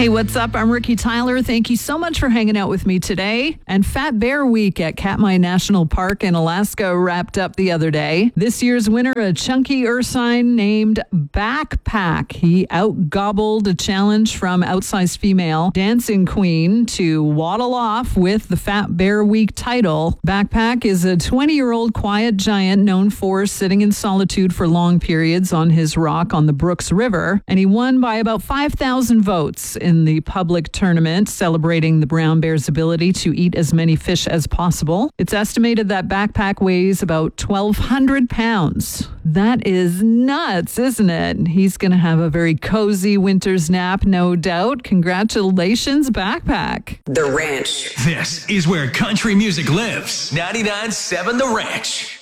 Hey, what's up? I'm Ricky Tyler. Thank you so much for hanging out with me today. And Fat Bear Week at Katmai National Park in Alaska wrapped up the other day. This year's winner, a chunky ursine named Backpack. He outgobbled a challenge from outsized female Dancing Queen to waddle off with the Fat Bear Week title. Backpack is a 20-year-old quiet giant known for sitting in solitude for long periods on his rock on the Brooks River. And he won by about 5,000 votes in the public tournament, celebrating the brown bear's ability to eat as many fish as possible. It's estimated that Backpack weighs about 1,200 pounds. That is nuts, isn't it? He's going to have a very cozy winter's nap, no doubt. Congratulations, Backpack. The Ranch. This is where country music lives. 99.7 The Ranch.